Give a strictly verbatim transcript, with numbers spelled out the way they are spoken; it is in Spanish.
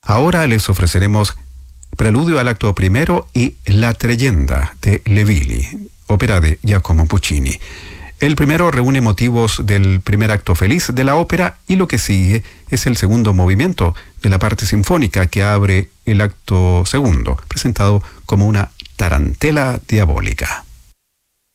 Ahora les ofreceremos Preludio al acto primero y La Treyenda de Le Villi, ópera de Giacomo Puccini. El primero reúne motivos del primer acto feliz de la ópera y lo que sigue es el segundo movimiento de la parte sinfónica que abre el acto segundo, presentado como una tarantela diabólica.